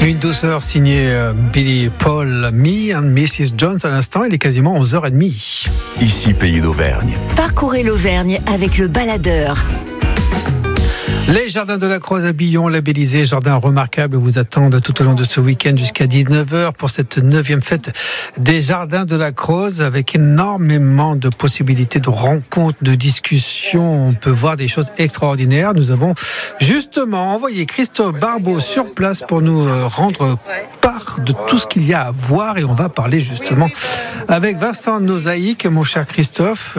Une douceur signée Billy Paul, Me and Mrs. Jones à l'instant. Il est quasiment 11h30. Ici, Pays d'Auvergne. Parcourez l'Auvergne avec le baladeur. Les jardins de la Croze à Billon, labellisés jardins remarquables, vous attendent tout au long de ce week-end jusqu'à 19h pour cette 9e fête des jardins de la Croze, avec énormément de possibilités de rencontres, de discussions. On peut voir des choses extraordinaires. Nous avons justement envoyé Christophe Barbeau sur place pour nous rendre part de tout ce qu'il y a à voir, et on va parler justement avec Vincent Nozaïque, mon cher Christophe,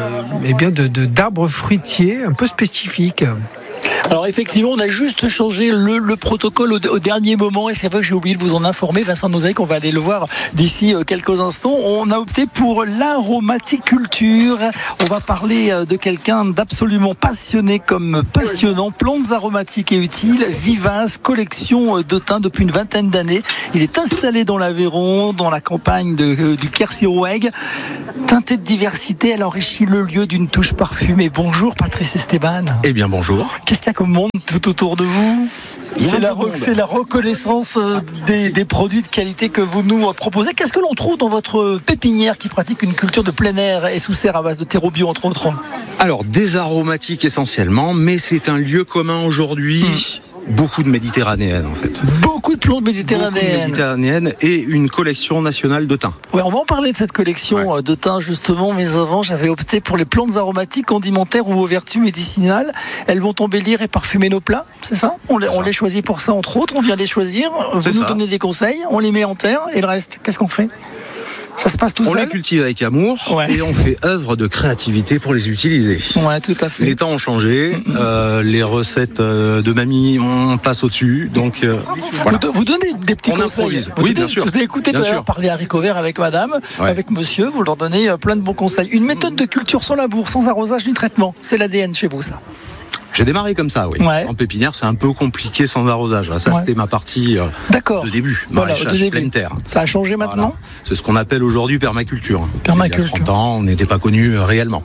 d'arbres fruitiers un peu spécifiques. Alors effectivement, on a juste changé le protocole au dernier moment, et c'est vrai que j'ai oublié de vous en informer. Vincent Nozaïque, on va aller le voir d'ici quelques instants. On a opté pour l'aromaticulture. On va parler de quelqu'un d'absolument passionné comme passionnant. Plantes aromatiques et utiles, vivaces, collection de thym depuis une vingtaine d'années. Il est installé dans l'Aveyron, dans la campagne du Quercy-Roueg. Teinté de diversité, elle enrichit le lieu d'une touche parfumée. Bonjour Patrice Esteban. Eh bien bonjour. Qu'est-ce qu'il y a comme monde tout autour de vous ? C'est la reconnaissance des produits de qualité que vous nous proposez. Qu'est-ce que l'on trouve dans votre pépinière qui pratique une culture de plein air et sous serre à base de terreau bio, entre autres ? Alors, des aromatiques essentiellement, mais c'est un lieu commun aujourd'hui. Beaucoup de méditerranéennes en fait. Beaucoup de plantes méditerranéennes. Et une collection nationale de thym. Ouais, on va en parler de cette collection de thym justement, mais avant j'avais opté pour les plantes aromatiques, condimentaires ou aux vertus médicinales. Elles vont embellir et parfumer nos plats, c'est ça ? On les choisit pour ça entre autres, on vient les choisir, vous nous donnez des conseils, on les met en terre et le reste, qu'est-ce qu'on fait ? Ça se passe tout seul. On les cultive avec amour et on fait œuvre de créativité pour les utiliser. Ouais, tout à fait. Les temps ont changé, les recettes de mamie, on passe au-dessus. Donc, voilà. Vous donnez des petits conseils. Oui, bien sûr. Vous avez écouté tout à l'heure parler haricots verts avec madame, avec monsieur, vous leur donnez plein de bons conseils. Une méthode de culture sans labour, sans arrosage ni traitement. C'est l'ADN chez vous, ça. J'ai démarré comme ça, oui. En pépinière, c'est un peu compliqué sans arrosage. Ça, c'était ma partie de début. Maraîchage pleine terre. Ça a changé maintenant. Voilà. C'est ce qu'on appelle aujourd'hui permaculture. Il y a 30 ans, on n'était pas connu réellement.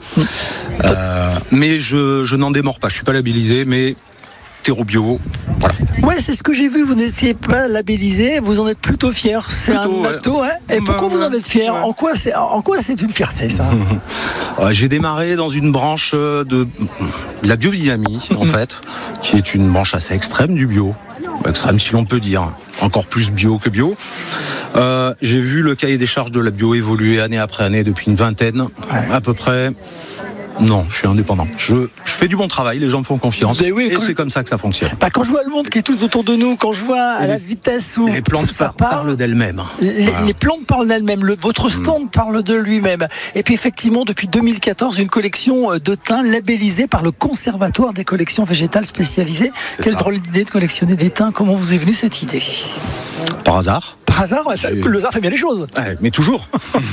Mais je n'en démords pas. Je suis pas labellisé, mais terreau bio. Voilà. Ouais, c'est ce que j'ai vu. Vous n'étiez pas labellisé. Vous en êtes plutôt fier. C'est plutôt, un acto, hein. Et pourquoi vous en êtes fier ? En quoi c'est une fierté, ça ? J'ai démarré dans une branche de la biodynamie, en fait, qui est une branche assez extrême du bio. Extrême, si l'on peut dire. Encore plus bio que bio. J'ai vu le cahier des charges de la bio évoluer année après année depuis une vingtaine, à peu près. Non, je suis indépendant. Je fais du bon travail, les gens me font confiance. Et c'est comme ça que ça fonctionne. Quand je vois le monde qui est tout autour de nous, quand je vois à la vitesse où les plantes parlent d'elles-mêmes. Les plantes parlent d'elles-mêmes. Votre stand parle de lui-même. Et puis effectivement, depuis 2014, une collection de thym labellisée par le Conservatoire des collections végétales spécialisées. Quelle drôle d'idée de collectionner des thym. Comment vous est venue cette idée ? Par hasard. Par hasard, le hasard fait bien les choses. Mais toujours.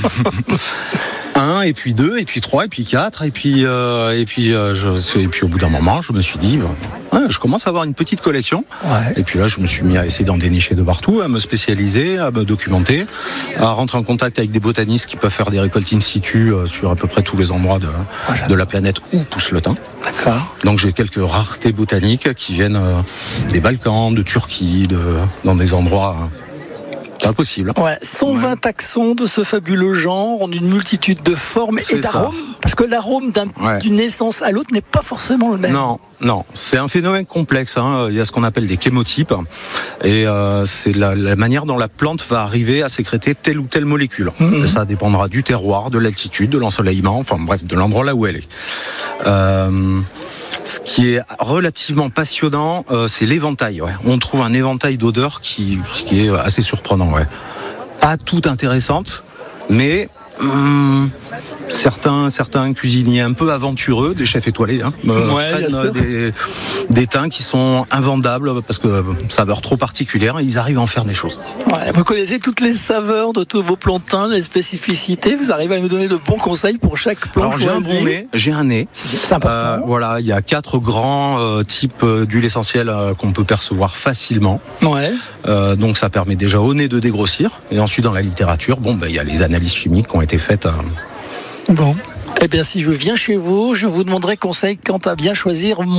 1, et puis 2, et puis 3, et puis 4, et puis au bout d'un moment, je me suis dit, je commence à avoir une petite collection. Et puis là, je me suis mis à essayer d'en dénicher de partout, à me spécialiser, à me documenter, à rentrer en contact avec des botanistes qui peuvent faire des récoltes in situ sur à peu près tous les endroits de la planète où pousse le thym. D'accord. Donc j'ai quelques raretés botaniques qui viennent des Balkans, de Turquie, dans des endroits pas possible. 120 taxons de ce fabuleux genre, en une multitude de formes et d'arômes. Parce que l'arôme d'une essence à l'autre n'est pas forcément le même. Non, c'est un phénomène complexe. Il y a ce qu'on appelle des chémotypes. Et c'est la manière dont la plante va arriver à sécréter telle ou telle molécule. Et ça dépendra du terroir, de l'altitude, de l'ensoleillement, enfin bref, de l'endroit là où elle est. Ce qui est relativement passionnant, c'est l'éventail. On trouve un éventail d'odeurs qui est assez surprenant. Pas toutes intéressantes, mais certains cuisiniers un peu aventureux, des chefs étoilés, prennent des thym qui sont invendables parce que saveur trop particulière, ils arrivent à en faire des choses. Vous connaissez toutes les saveurs de tous vos plants de thym, les spécificités, vous arrivez à nous donner de bons conseils pour chaque plant choisi. J'ai un nez. C'est important. Il y a 4 grands types d'huile essentielle qu'on peut percevoir facilement. Donc ça permet déjà au nez de dégrossir. Et ensuite dans la littérature, il y a les analyses chimiques qui ont été faites. Eh bien, si je viens chez vous, je vous demanderai conseil quant à bien choisir mon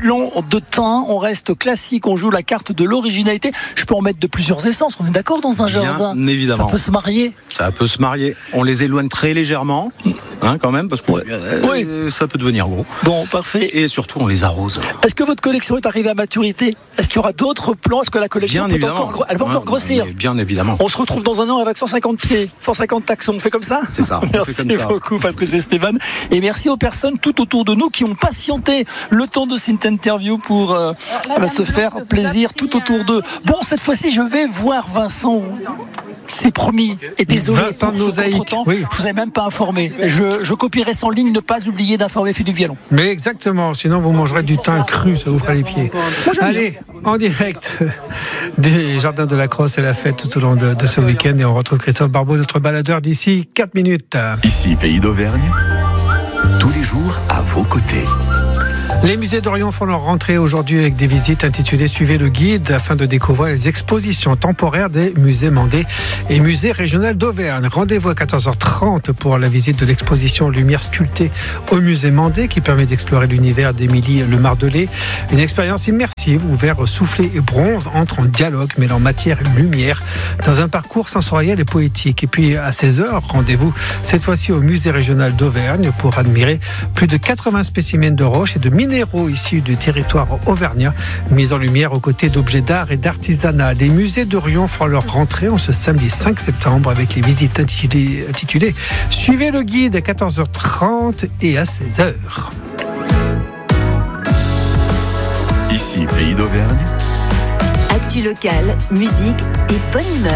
blanc de thym. On reste classique, on joue la carte de l'originalité. Je peux en mettre de plusieurs essences, on est d'accord dans un jardin? Bien évidemment. Ça peut se marier? Ça peut se marier. On les éloigne très légèrement, quand même, parce que ça peut devenir gros. Bon, parfait. Et surtout, on les arrose. Est-ce que votre collection est arrivée à maturité? Est-ce qu'il y aura d'autres plans? Est-ce que la collection elle va encore grossir? Bien évidemment. On se retrouve dans un an avec 150 pieds, 150 taxons. On fait comme ça? C'est ça. Merci beaucoup, Patrice Esteban. Et merci aux personnes tout autour de nous qui ont patienté le temps de cette interview pour se faire plaisir tout autour d'eux. Bon, cette fois-ci, je vais voir Vincent. C'est promis. Et désolé Vincent pour ce contretemps. Oui. Je vous ai même pas informé. Je copierai sans ligne, ne pas oublier d'informer Philippe Vialon. Mais exactement, sinon vous mangerez du thym cru, ça vous fera les pieds. Allez, en direct du Jardin de la Crosse, c'est la fête tout au long de ce week-end et on retrouve Christophe Barbeau, notre baladeur d'ici 4 minutes. Ici, Pays d'Auvergne, tous les jours à vos côtés. Les musées d'Orion font leur rentrée aujourd'hui avec des visites intitulées « Suivez le guide » afin de découvrir les expositions temporaires des musées Mandé et musée régional d'Auvergne. Rendez-vous à 14h30 pour la visite de l'exposition Lumière sculptée au musée Mandé qui permet d'explorer l'univers d'Émilie Le Mardellet. Une expérience immersive où verre soufflé et bronze entrent en dialogue mêlant matière et lumière dans un parcours sensoriel et poétique. Et puis à 16h, rendez-vous cette fois-ci au musée régional d'Auvergne pour admirer plus de 80 spécimens de roches et de minéraux issus du territoire auvergnat, mis en lumière aux côtés d'objets d'art et d'artisanat. Les musées d'Orion font leur rentrée en ce samedi 5 septembre avec les visites intitulées « Suivez le guide » à 14h30 et à 16h. Ici, Pays d'Auvergne. Actu locale, musique et bonne humeur.